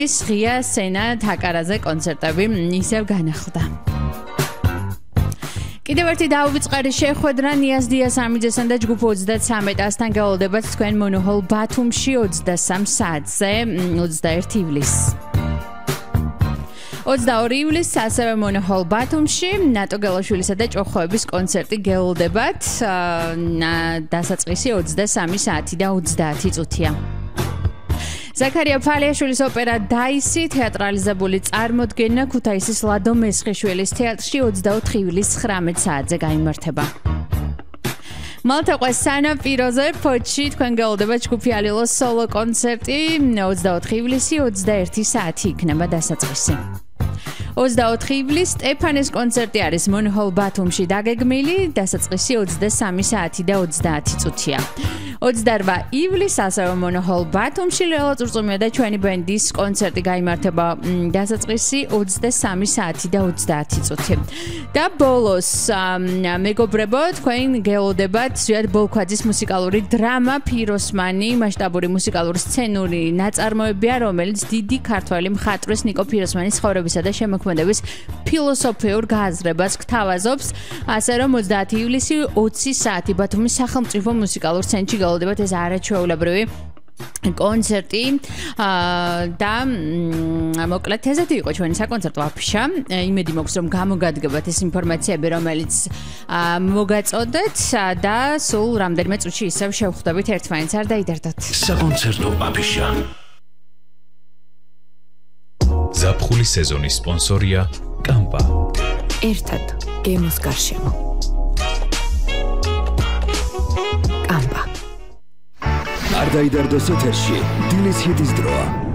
ღია სცენა თაკარაზე კონცერტები ისევ განახლდა. კიდევ ერთი დაუვიწყარი შეხვედრა ნიაზ დიასამიძესთან და ჯგუფ 33-ასთან გეოლდებათ თქვენ მონოჰოლ ბათუმში 23 საათზე 21 ივლისს. 22 ივლისს ასევე მონოჰოლ ბათუმში ნატო გელაშვილისა და ჭოხოების კონცერტი გეოლდებათ დასაწყისი 23 საათი და 30 წუთია. ზაქარია ფალიაშვილის ოპერა დაისი თეატრალიზებული წარმოდგენა ქუთაისის ლადო მესხიშვილის თეატრში 24 ივლისს 19 საათზე გაიმართება. მალთაყვეს სანაპიროზე ფოთში თქვენ გეოლდება ჯგუფი ალილოს სოლო კონცერტი 24 ივლისი 21 საათი იქნება დასაწყისი. 24 ივლისს სტეფანეს კონცერტი არის მონოჰოლ ბათუმში დაგეგმილი დასაწყისი 23 საათი და 30 წუთია. 28 ივლისს ასევე მონოჰოლ ბათუმში ლელა წურწუმია და ჩვენი ბენდის კონცერტი გაიმართება დასაწყისი 23 საათი და 30 წუთი. და ბოლოს მეგობრებო თქვენ გეოლდებათ ზვიად ბოლქვაძის მუსიკალური დრამა ფიროსმანი მასშტაბური მუსიკალური სცენური ნაწარმოებია რომელიც დიდი ქართველი მხატვრის ნიკო ფიროსმანის ცხოვრებისა და შემოქმედების ფილოსოფიურ გააზრებას გთავაზობს ასე რომ 30 ივლისი 20 საათი ბათუმის სახელმწიფო მუსიკალურ სცენაში გეოლდებათ ეს არაჩვეულებრივი კონცერტი და მოკლედ ესეთი იყო ჩვენი საკონცერტო აფიშა. იმედი მაქვს რომ გამოგადგებათ ეს ინფორმაციები რომელიც მოგაწოდეთ და სულ რამდენიმე წუთში ისევ შევხვდებით ერთმანეთს არ დაიდარდოთ. საკონცერტო აფიშა. ზაფხულის სეზონის სპონსორია კამპა. ერთად გემოს გარშემო. კამპა. არ დაიდარდოს ეთერში დილის ჰიტის დროა.